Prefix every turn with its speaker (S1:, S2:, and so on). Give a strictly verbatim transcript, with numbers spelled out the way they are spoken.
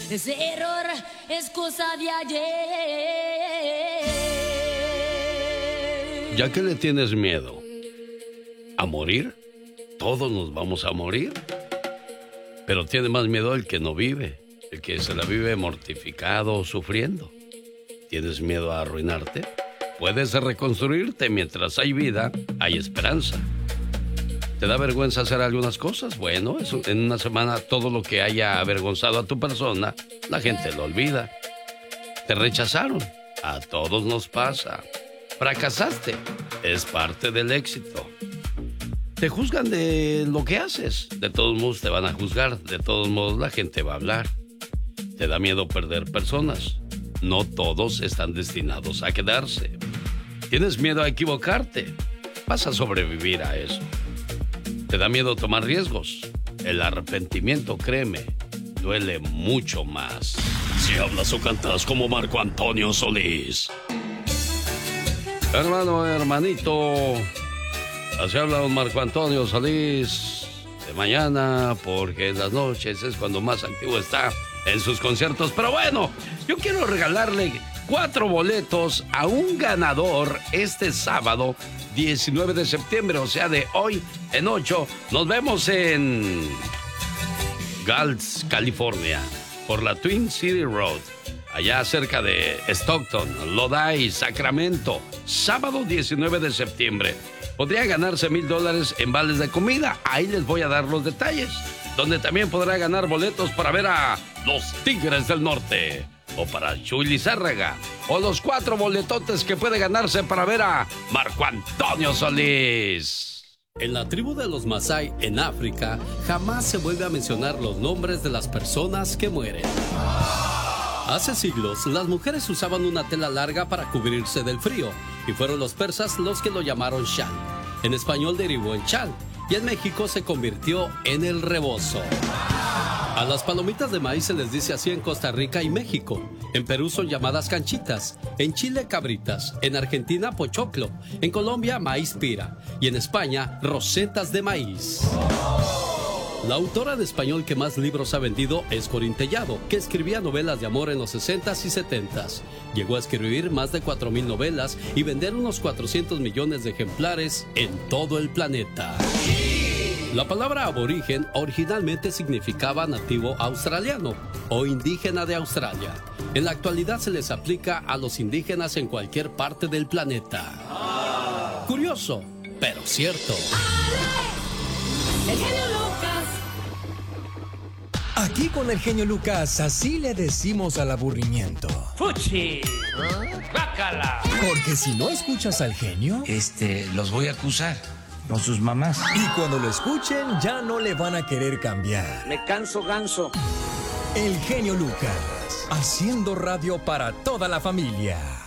S1: Ese error es cosa de ayer.
S2: ¿Ya que le tienes miedo a morir? Todos nos vamos a morir. Pero tiene más miedo el que no vive, el que se la vive mortificado o sufriendo. ¿Tienes miedo a arruinarte? Puedes reconstruirte. Mientras hay vida, hay esperanza. ¿Te da vergüenza hacer algunas cosas? Bueno, eso, en una semana todo lo que haya avergonzado a tu persona, la gente lo olvida. ¿Te rechazaron? A todos nos pasa. ¿Fracasaste? Es parte del éxito. Te juzgan de lo que haces. De todos modos te van a juzgar. De todos modos la gente va a hablar. ¿Te da miedo perder personas? No todos están destinados a quedarse. ¿Tienes miedo a equivocarte? Vas a sobrevivir a eso. ¿Te da miedo tomar riesgos? El arrepentimiento, créeme, duele mucho más. Si hablas o cantas como Marco Antonio Solís. Hermano, hermanito, así habla don Marco Antonio Solís de mañana, porque en las noches es cuando más activo está en sus conciertos. Pero bueno, yo quiero regalarle cuatro boletos a un ganador este sábado diecinueve de septiembre, o sea, de hoy en ocho. Nos vemos en Gulch, California, por la Twin City Road, allá cerca de Stockton, Lodi, Sacramento. Sábado diecinueve de septiembre. Podría ganarse mil dólares en vales de comida. Ahí les voy a dar los detalles. Donde también podrá ganar boletos para ver a los Tigres del Norte, o para Chuy Lizárraga, o los cuatro boletotes que puede ganarse para ver a Marco Antonio Solís. En la tribu de los Masái en África jamás se vuelve a mencionar los nombres de las personas que mueren. Hace siglos las mujeres usaban una tela larga para cubrirse del frío, y fueron los persas los que lo llamaron shal. En español derivó en chal, y en México se convirtió en el rebozo. A las palomitas de maíz se les dice así en Costa Rica y México. En Perú son llamadas canchitas, en Chile cabritas, en Argentina pochoclo, en Colombia maíz pira y en España rosetas de maíz. La autora en español que más libros ha vendido es Corín Tellado, que escribía novelas de amor en los sesentas y setentas. Llegó a escribir más de cuatro mil novelas y vender unos cuatrocientos millones de ejemplares en todo el planeta. La palabra aborigen originalmente significaba nativo australiano o indígena de Australia. En la actualidad se les aplica a los indígenas en cualquier parte del planeta. Curioso, pero cierto.
S1: El genio Lucas.
S3: Aquí con el genio Lucas, así le decimos al aburrimiento.
S4: ¡Fuchi! ¡Bácala!
S3: Porque si no escuchas al genio,
S5: Este, los voy a acusar con sus mamás.
S3: y cuando lo escuchen ya no le van a querer cambiar.
S4: Me canso ganso.
S3: El genio Lucas, haciendo radio para toda la familia.